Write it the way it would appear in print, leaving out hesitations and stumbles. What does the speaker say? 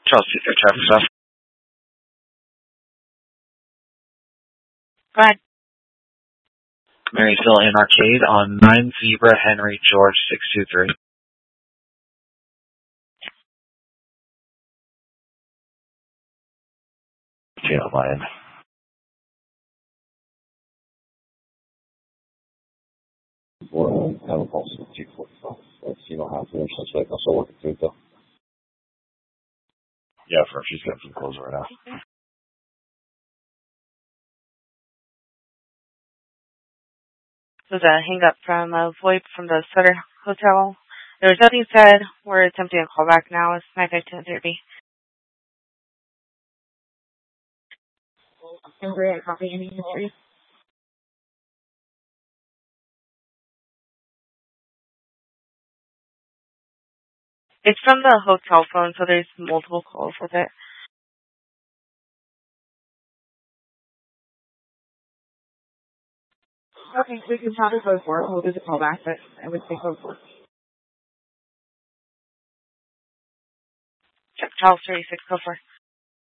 Charles 23 traffic stop. Go ahead. Marysville Inn Arcade on 9 Zebra Henry George 623. Yeah, on my end. Or have a pulse of 245. Let's see how far suspect. I'm still working through it though. Yeah, for she's got some clothes right now. This is a hang up from a VoIP from the Sutter Hotel. There was nothing said. We're attempting a call back now. It's 9:10:30. Amber, copy anything for you? It's from the hotel phone, so there's multiple calls with it. Okay, we can try to go for it. We'll do the call back, but I would say go for it. Check Charles 36, go for it.